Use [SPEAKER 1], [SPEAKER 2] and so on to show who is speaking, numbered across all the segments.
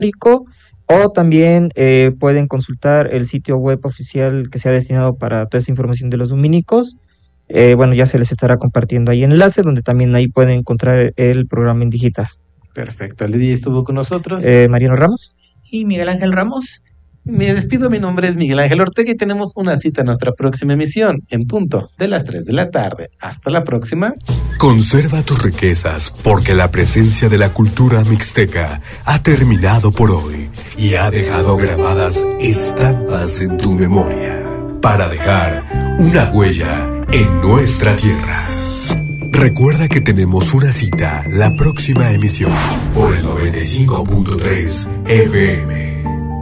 [SPEAKER 1] público, o también pueden consultar el sitio web oficial que se ha destinado para toda esa información de los dominicos. Bueno, ya se les estará compartiendo ahí enlace, donde también ahí pueden encontrar el programa en digital.
[SPEAKER 2] Perfecto, Lidia estuvo con nosotros.
[SPEAKER 1] Mariano Ramos.
[SPEAKER 2] Y Miguel Ángel Ramos. Me despido, mi nombre es Miguel Ángel Ortega y tenemos una cita en nuestra próxima emisión, en punto de las 3 de la tarde. Hasta la próxima.
[SPEAKER 3] Conserva tus riquezas, porque la presencia de la cultura mixteca ha terminado por hoy y ha dejado grabadas estampas en tu memoria para dejar una huella en nuestra tierra. Recuerda que tenemos una cita la próxima emisión por el 95.3 FM.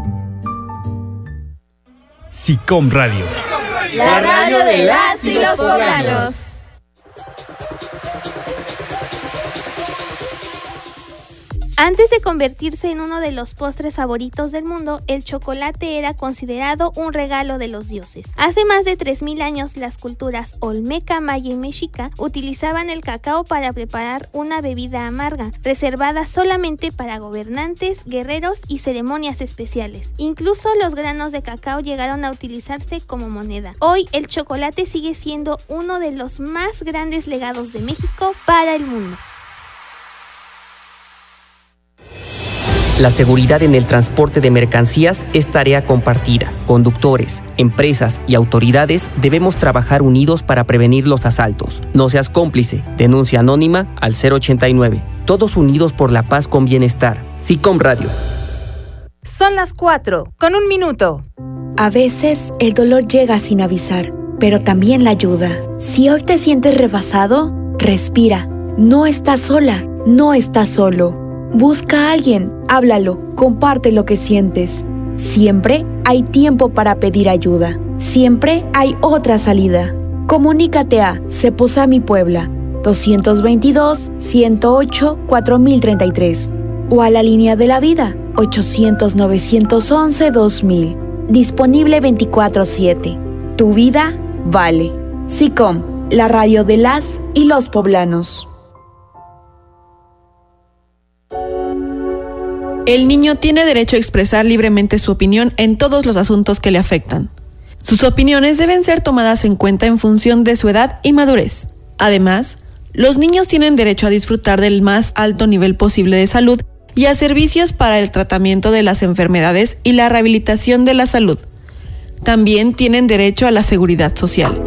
[SPEAKER 4] SICOM Radio.
[SPEAKER 5] La radio de las y los poblanos.
[SPEAKER 6] Antes de convertirse en uno de los postres favoritos del mundo, el chocolate era considerado un regalo de los dioses. Hace más de 3000 años, las culturas olmeca, maya y mexica utilizaban el cacao para preparar una bebida amarga, reservada solamente para gobernantes, guerreros y ceremonias especiales. Incluso los granos de cacao llegaron a utilizarse como moneda. Hoy, el chocolate sigue siendo uno de los más grandes legados de México para el mundo.
[SPEAKER 7] La seguridad en el transporte de mercancías es tarea compartida. Conductores, empresas y autoridades debemos trabajar unidos para prevenir los asaltos. No seas cómplice. Denuncia anónima al 089. Todos unidos por la paz con bienestar. SICOM Radio.
[SPEAKER 5] Son las 4:01.
[SPEAKER 8] A veces el dolor llega sin avisar, pero también la ayuda. Si hoy te sientes rebasado, respira. No estás sola, no estás solo. Busca a alguien, háblalo, comparte lo que sientes. Siempre hay tiempo para pedir ayuda. Siempre hay otra salida. Comunícate a Ceposami Puebla 222-108-4033 o a la línea de la vida 800-911-2000. Disponible 24/7. Tu vida vale. SICOM, la radio de las y los poblanos.
[SPEAKER 9] El niño tiene derecho a expresar libremente su opinión en todos los asuntos que le afectan. Sus opiniones deben ser tomadas en cuenta en función de su edad y madurez. Además, los niños tienen derecho a disfrutar del más alto nivel posible de salud y a servicios para el tratamiento de las enfermedades y la rehabilitación de la salud. También tienen derecho a la seguridad social.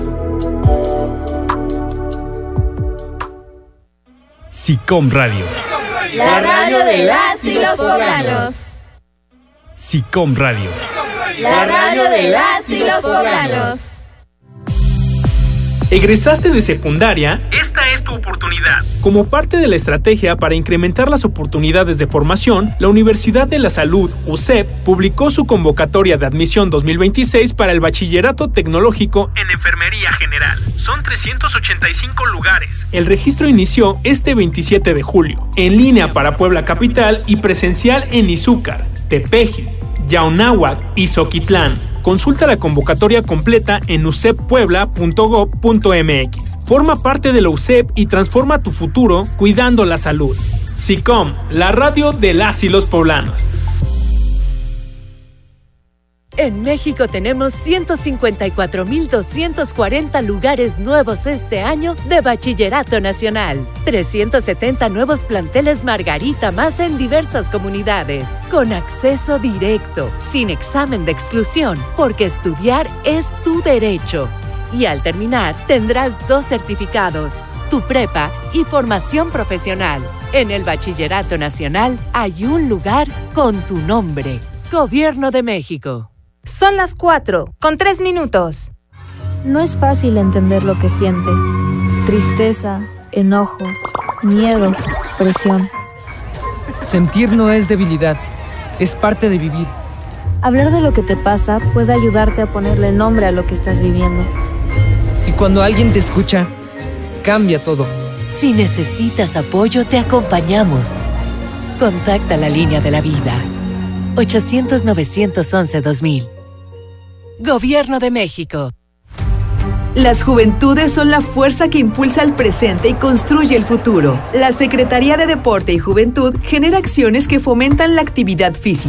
[SPEAKER 4] SICOM Radio.
[SPEAKER 5] La radio de las y los poblanos.
[SPEAKER 4] SICOM Radio.
[SPEAKER 5] La radio de las y los poblanos.
[SPEAKER 4] ¿Egresaste de secundaria? Esta es tu oportunidad. Como parte de la estrategia para incrementar las oportunidades de formación, la Universidad de la Salud, UCEP, publicó su convocatoria de admisión 2026 para el Bachillerato Tecnológico en Enfermería General. Son 385 lugares. El registro inició este 27 de julio, en línea para Puebla Capital y presencial en Izúcar, Tepeji, Yaunáhuac y Zoquitlán. Consulta la convocatoria completa en uceppuebla.gov.mx. Forma parte de la UCEP y transforma tu futuro cuidando la salud. SICOM, la radio de las y los poblanos.
[SPEAKER 5] En México tenemos 154,240 lugares nuevos este año de Bachillerato Nacional. 370 nuevos planteles Margarita más en diversas comunidades. Con acceso directo, sin examen de exclusión, porque estudiar es tu derecho. Y al terminar, tendrás 2 certificados, tu prepa y formación profesional. En el Bachillerato Nacional hay un lugar con tu nombre. Gobierno de México.
[SPEAKER 10] Son las 4:03.
[SPEAKER 11] No es fácil entender lo que sientes. Tristeza, enojo, miedo, presión.
[SPEAKER 12] Sentir no es debilidad, es parte de vivir.
[SPEAKER 11] Hablar de lo que te pasa puede ayudarte a ponerle nombre a lo que estás viviendo.
[SPEAKER 12] Y cuando alguien te escucha, cambia todo.
[SPEAKER 5] Si necesitas apoyo, te acompañamos. Contacta la línea de la vida. 800-911-2000. Gobierno de México.
[SPEAKER 13] Las juventudes son la fuerza que impulsa el presente y construye el futuro. La Secretaría de Deporte y Juventud genera acciones que fomentan la actividad física,